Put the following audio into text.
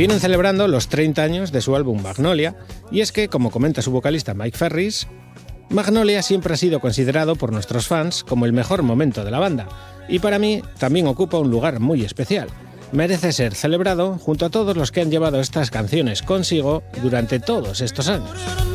Vienen celebrando los 30 años de su álbum Magnolia, y es que, como comenta su vocalista Mike Ferris, Magnolia siempre ha sido considerado por nuestros fans como el mejor momento de la banda, y para mí también ocupa un lugar muy especial. Merece ser celebrado junto a todos los que han llevado estas canciones consigo durante todos estos años.